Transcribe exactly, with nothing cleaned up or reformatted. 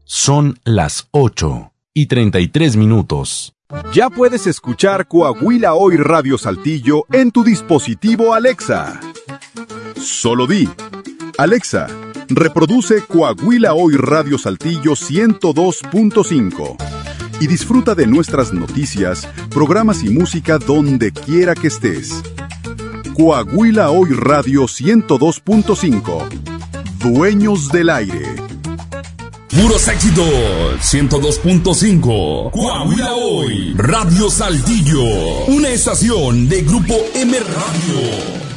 Son las ocho y treinta y tres minutos. Ya puedes escuchar Coahuila Hoy Radio Saltillo en tu dispositivo Alexa. Solo di: Alexa, reproduce Coahuila Hoy Radio Saltillo ciento dos punto cinco y disfruta de nuestras noticias, programas y música donde quiera que estés. Coahuila Hoy Radio ciento dos punto cinco. Dueños del aire. Puros éxitos, ciento dos punto cinco. Coahuila Hoy, Radio Saltillo. Una estación de Grupo M Radio.